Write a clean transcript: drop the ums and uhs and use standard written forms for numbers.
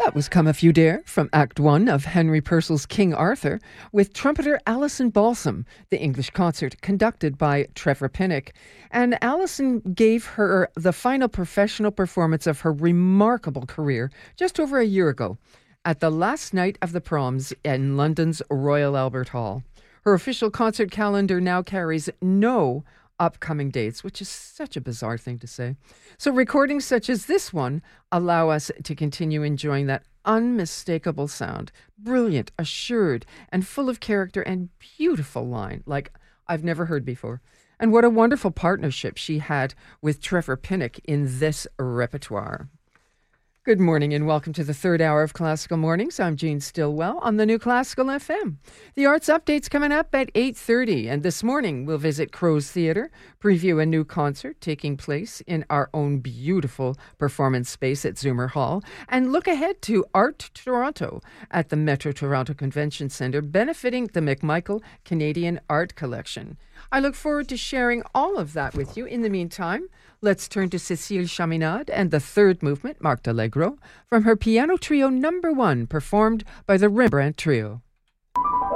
That was Come a Few Dare from Act 1 of Henry Purcell's King Arthur with trumpeter Alison Balsam, the English concert conducted by Trevor Pinnock. And Alison gave her the final professional performance of her remarkable career just over a year ago at the last night of the proms in London's Royal Albert Hall. Her official concert calendar now carries no upcoming dates, which is such a bizarre thing to say. So recordings such as this one allow us to continue enjoying that unmistakable sound, brilliant, assured, and full of character and beautiful line like I've never heard before. And what a wonderful partnership she had with Trevor Pinnock in this repertoire. Good morning and welcome to the third hour of Classical Mornings. I'm Jean Stillwell on the New Classical FM. The Arts Update's coming up at 8:30, and this morning we'll visit Crow's Theatre, preview a new concert taking place in our own beautiful performance space at Zoomer Hall, and look ahead to Art Toronto at the Metro Toronto Convention Centre, benefiting the McMichael Canadian Art Collection. I look forward to sharing all of that with you. In the meantime, let's turn to Cécile Chaminade and the third movement, Marked Allegro, from her Piano Trio No. 1, performed by the Rembrandt Trio.